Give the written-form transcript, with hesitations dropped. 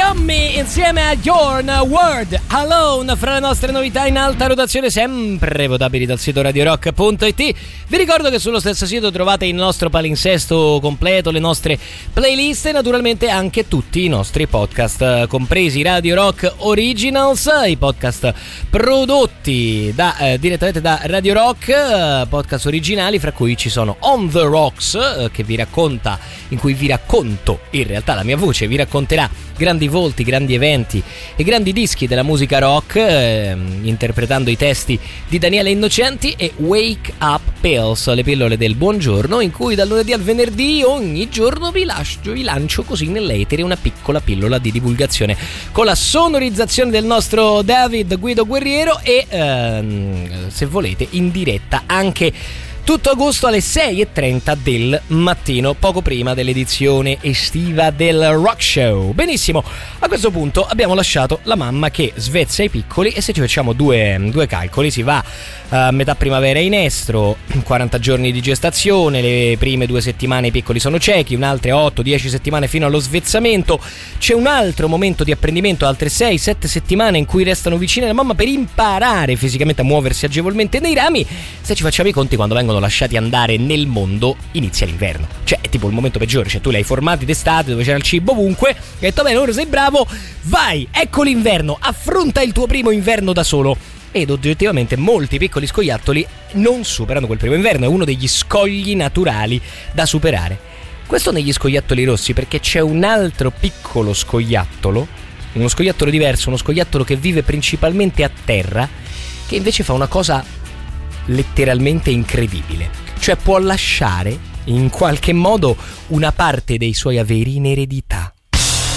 Tommy insieme a Your World Alone fra le nostre novità in alta rotazione, sempre votabili dal sito radiorock.it. Vi ricordo che sullo stesso sito trovate il nostro palinsesto completo, le nostre playlist e naturalmente anche tutti i nostri podcast, compresi Radio Rock Originals, i podcast prodotti direttamente da Radio Rock, podcast originali fra cui ci sono On The Rocks, in cui vi racconto, in realtà la mia voce vi racconterà grandi volti, grandi eventi e grandi dischi della musica rock, interpretando i testi di Daniele Innocenti, e Wake Up Pills, le pillole del buongiorno, in cui dal lunedì al venerdì ogni giorno vi lancio così nell'etere una piccola pillola di divulgazione con la sonorizzazione del nostro David Guido Guerriero e se volete in diretta anche tutto agosto alle 6:30 del mattino, poco prima dell'edizione estiva del Rock Show. Benissimo, a questo punto abbiamo lasciato la mamma che svezza i piccoli e se ci facciamo due calcoli, si va a metà primavera in estro, 40 giorni di gestazione, le prime 2 settimane i piccoli sono ciechi, un'altre 8-10 settimane fino allo svezzamento, c'è un altro momento di apprendimento, altre 6-7 settimane in cui restano vicine alla mamma per imparare fisicamente a muoversi agevolmente nei rami. Se ci facciamo i conti, quando vengono lasciati andare nel mondo inizia l'inverno, cioè è tipo il momento peggiore, cioè tu li hai formati d'estate dove c'era il cibo ovunque, hai detto bene, ora sei bravo, vai, ecco l'inverno, affronta il tuo primo inverno da solo. Ed oggettivamente molti piccoli scoiattoli non superano quel primo inverno, è uno degli scogli naturali da superare. Questo negli scoiattoli rossi, perché c'è un altro piccolo scoiattolo, uno scoiattolo diverso, uno scoiattolo che vive principalmente a terra, che invece fa una cosa letteralmente incredibile, cioè può lasciare in qualche modo una parte dei suoi averi in eredità